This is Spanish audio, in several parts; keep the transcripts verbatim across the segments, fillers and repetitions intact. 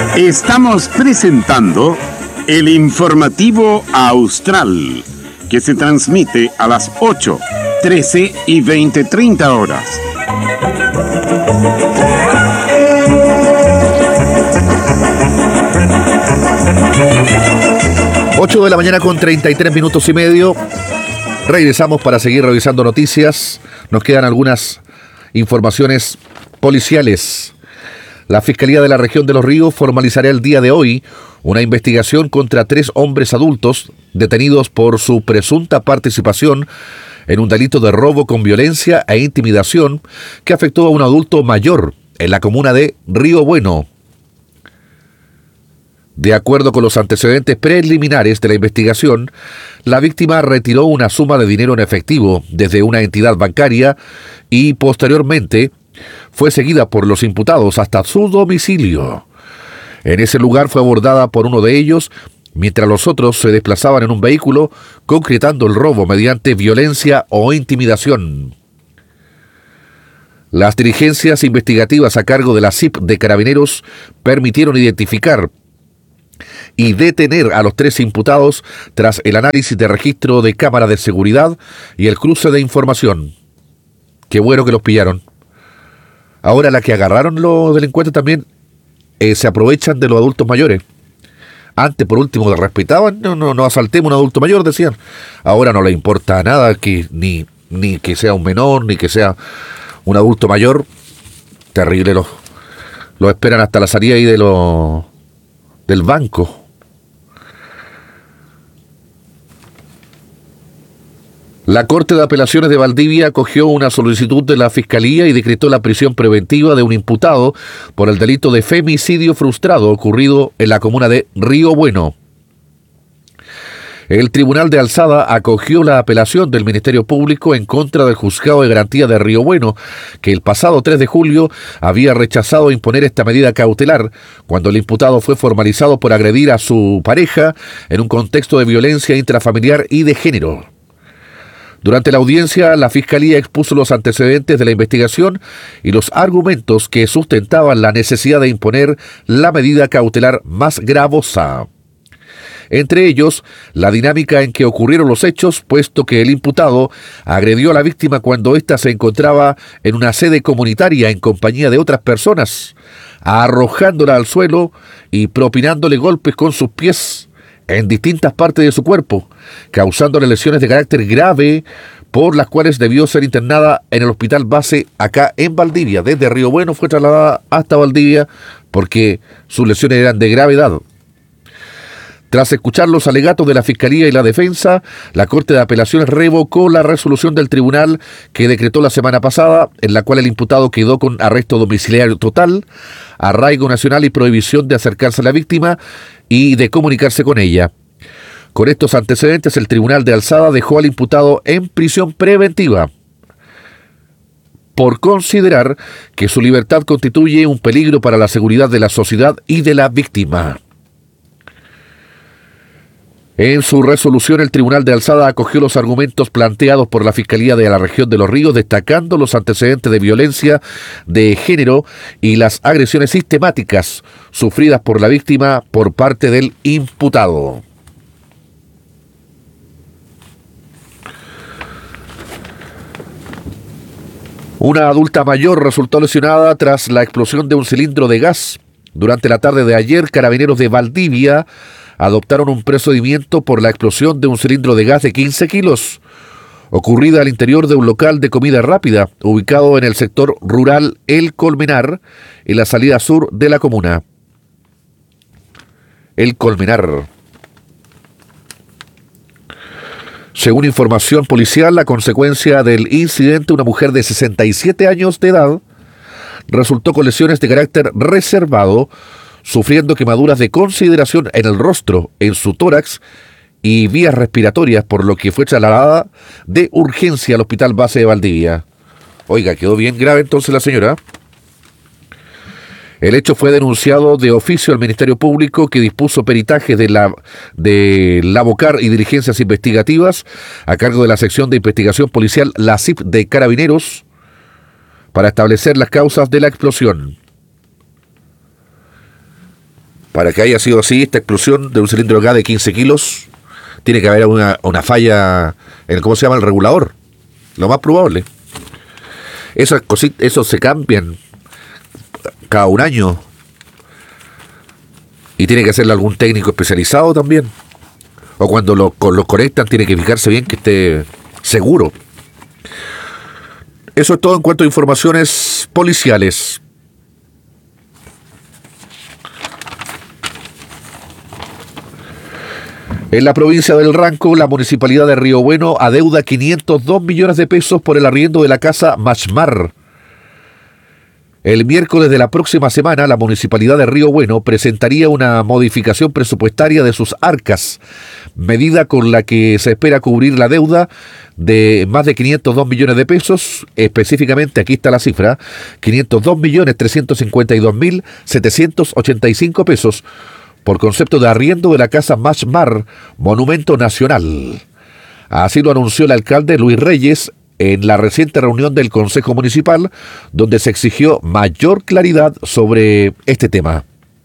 Estamos presentando el informativo Austral, que se transmite a las ocho, trece y veinte treinta horas. ocho de la mañana con treinta y tres minutos y medio. Regresamos para seguir revisando noticias. Nos quedan algunas informaciones policiales. La Fiscalía de la Región de Los Ríos formalizará el día de hoy una investigación contra tres hombres adultos detenidos por su presunta participación en un delito de robo con violencia e intimidación que afectó a un adulto mayor en la comuna de Río Bueno. De acuerdo con los antecedentes preliminares de la investigación, la víctima retiró una suma de dinero en efectivo desde una entidad bancaria y posteriormente fue seguida por los imputados hasta su domicilio. En ese lugar fue abordada por uno de ellos, mientras los otros se desplazaban en un vehículo, concretando el robo mediante violencia o intimidación. Las diligencias investigativas a cargo de la C I P de Carabineros permitieron identificar y detener a los tres imputados tras el análisis de registro de cámara de seguridad y el cruce de información. Qué bueno que los pillaron. Ahora la que agarraron los delincuentes también eh, se aprovechan de los adultos mayores. Antes, por último, respetaban, no, no, no asaltemos a un adulto mayor, decían. Ahora no le importa nada que ni, ni que sea un menor, ni que sea un adulto mayor. Terrible, los lo esperan hasta la salida ahí de los del banco. La Corte de Apelaciones de Valdivia acogió una solicitud de la Fiscalía y decretó la prisión preventiva de un imputado por el delito de femicidio frustrado ocurrido en la comuna de Río Bueno. El Tribunal de Alzada acogió la apelación del Ministerio Público en contra del Juzgado de Garantía de Río Bueno, que el pasado tres de julio había rechazado imponer esta medida cautelar cuando el imputado fue formalizado por agredir a su pareja en un contexto de violencia intrafamiliar y de género. Durante la audiencia, la Fiscalía expuso los antecedentes de la investigación y los argumentos que sustentaban la necesidad de imponer la medida cautelar más gravosa. Entre ellos, la dinámica en que ocurrieron los hechos, puesto que el imputado agredió a la víctima cuando ésta se encontraba en una sede comunitaria en compañía de otras personas, arrojándola al suelo y propinándole golpes con sus pies en distintas partes de su cuerpo, causándole lesiones de carácter grave, por las cuales debió ser internada en el hospital base acá en Valdivia. Desde Río Bueno fue trasladada hasta Valdivia porque sus lesiones eran de gravedad. Tras escuchar los alegatos de la Fiscalía y la defensa, la Corte de Apelaciones revocó la resolución del tribunal que decretó la semana pasada, en la cual el imputado quedó con arresto domiciliario total, arraigo nacional y prohibición de acercarse a la víctima y de comunicarse con ella. Con estos antecedentes, el Tribunal de Alzada dejó al imputado en prisión preventiva por considerar que su libertad constituye un peligro para la seguridad de la sociedad y de la víctima. En su resolución, el Tribunal de Alzada acogió los argumentos planteados por la Fiscalía de la Región de Los Ríos, destacando los antecedentes de violencia de género y las agresiones sistemáticas sufridas por la víctima por parte del imputado. Una adulta mayor resultó lesionada tras la explosión de un cilindro de gas. Durante la tarde de ayer, Carabineros de Valdivia adoptaron un procedimiento por la explosión de un cilindro de gas de quince kilos, ocurrida al interior de un local de comida rápida, ubicado en el sector rural El Colmenar, en la salida sur de la comuna. El Colmenar. Según información policial, la consecuencia del incidente, una mujer de sesenta y siete años de edad, resultó con lesiones de carácter reservado, sufriendo quemaduras de consideración en el rostro, en su tórax y vías respiratorias, por lo que fue trasladada de urgencia al Hospital Base de Valdivia. Oiga, quedó bien grave entonces la señora. El hecho fue denunciado de oficio al Ministerio Público, que dispuso peritajes de la de Lavocar y diligencias investigativas a cargo de la sección de investigación policial, la C I P de Carabineros, para establecer las causas de la explosión. Para que haya sido así, esta explosión de un cilindro de gas de quince kilos, tiene que haber una, una falla en el, ¿cómo se llama?, el regulador. Lo más probable. Esas cositas, esos se cambian cada un año. Y tiene que hacerlo algún técnico especializado también. O cuando lo, lo conectan, tiene que fijarse bien que esté seguro. Eso es todo en cuanto a informaciones policiales. En la provincia del Ranco, la municipalidad de Río Bueno adeuda quinientos dos millones de pesos por el arriendo de la casa Machmar. El miércoles de la próxima semana, la municipalidad de Río Bueno presentaría una modificación presupuestaria de sus arcas, medida con la que se espera cubrir la deuda de más de quinientos dos millones de pesos. Específicamente, aquí está la cifra, quinientos dos millones trescientos cincuenta y dos mil setecientos ochenta y cinco pesos, por concepto de arriendo de la casa Machmar, Monumento Nacional. Así lo anunció el alcalde Luis Reyes en la reciente reunión del Consejo Municipal, donde se exigió mayor claridad sobre este tema.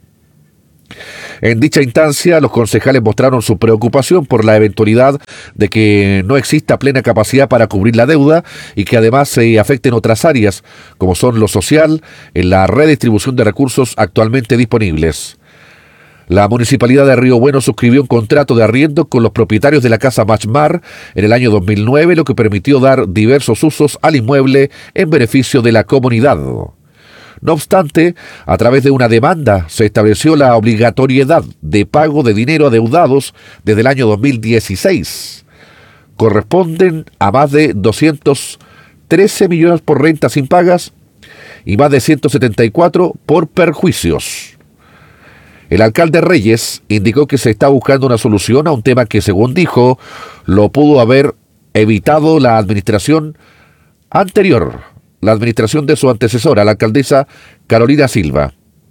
En dicha instancia, los concejales mostraron su preocupación por la eventualidad de que no exista plena capacidad para cubrir la deuda y que además se afecten otras áreas, como son lo social, en la redistribución de recursos actualmente disponibles. La municipalidad de Río Bueno suscribió un contrato de arriendo con los propietarios de la casa Machmar en el año dos mil nueve, lo que permitió dar diversos usos al inmueble en beneficio de la comunidad. No obstante, a través de una demanda se estableció la obligatoriedad de pago de dinero adeudados desde el año dos mil dieciséis. Corresponden a más de doscientos trece millones por rentas impagas y más de ciento setenta y cuatro por perjuicios. El alcalde Reyes indicó que se está buscando una solución a un tema que, según dijo, lo pudo haber evitado la administración anterior, la administración de su antecesora, la alcaldesa Carolina Silva.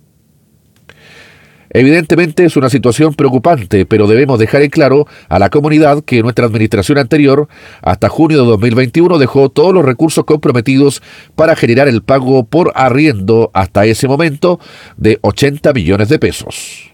Evidentemente es una situación preocupante, pero debemos dejar en claro a la comunidad que nuestra administración anterior, hasta junio de dos mil veintiuno, dejó todos los recursos comprometidos para generar el pago por arriendo hasta ese momento de ochenta millones de pesos.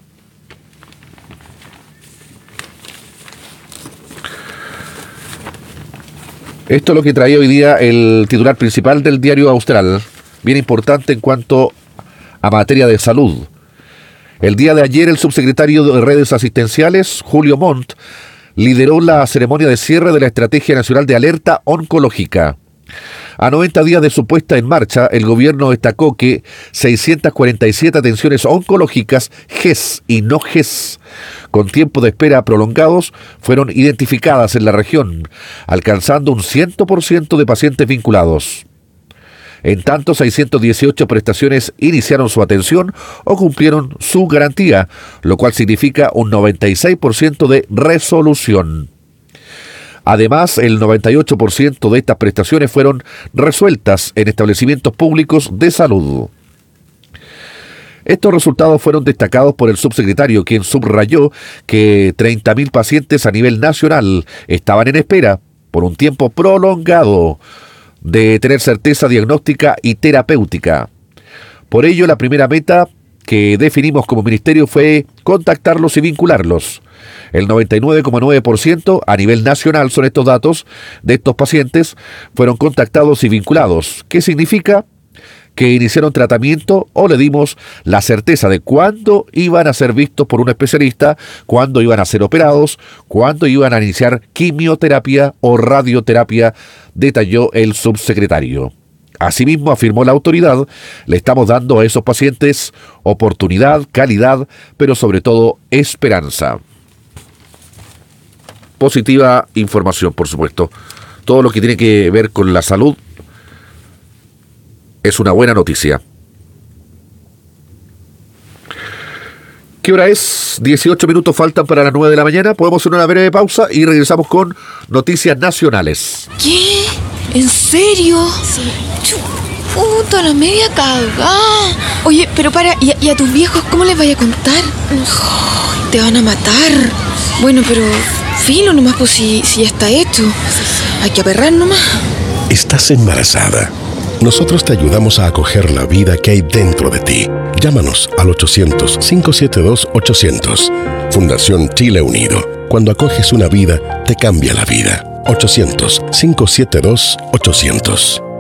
Esto es lo que traía hoy día el titular principal del diario Austral, bien importante en cuanto a materia de salud. El día de ayer, el subsecretario de Redes Asistenciales, Julio Montt, lideró la ceremonia de cierre de la Estrategia Nacional de Alerta Oncológica. A noventa días de su puesta en marcha, el gobierno destacó que seiscientas cuarenta y siete atenciones oncológicas G E S y no G E S, con tiempo de espera prolongados, fueron identificadas en la región, alcanzando un cien por ciento de pacientes vinculados. En tanto, seiscientas dieciocho prestaciones iniciaron su atención o cumplieron su garantía, lo cual significa un noventa y seis por ciento de resolución. Además, el noventa y ocho por ciento de estas prestaciones fueron resueltas en establecimientos públicos de salud. Estos resultados fueron destacados por el subsecretario, quien subrayó que treinta mil pacientes a nivel nacional estaban en espera por un tiempo prolongado de tener certeza diagnóstica y terapéutica. Por ello, la primera meta que definimos como ministerio fue contactarlos y vincularlos. El noventa y nueve coma nueve por ciento a nivel nacional son estos datos de estos pacientes fueron contactados y vinculados. ¿Qué significa? Que iniciaron tratamiento o le dimos la certeza de cuándo iban a ser vistos por un especialista, cuándo iban a ser operados, cuándo iban a iniciar quimioterapia o radioterapia, detalló el subsecretario. Asimismo, afirmó la autoridad, le estamos dando a esos pacientes oportunidad, calidad, pero sobre todo esperanza. Positiva información, por supuesto. Todo lo que tiene que ver con la salud es una buena noticia. ¿Qué hora es? dieciocho minutos faltan para las nueve de la mañana. Podemos hacer una breve pausa y regresamos con noticias nacionales. ¿Qué? ¿En serio? Sí. Puta, la media cagada. Oye, pero para, ¿y a, y a tus viejos cómo les vaya a contar? Oh, te van a matar. Bueno, pero filo nomás, pues si, si ya está hecho. Hay que aperrar nomás. Estás embarazada. nosotros te ayudamos a acoger la vida que hay dentro de ti. Llámanos al ochocientos, cinco siete dos, ochocientos. Fundación Chile Unido. Cuando acoges una vida, te cambia la vida. ochocientos, cinco siete dos, ochocientos.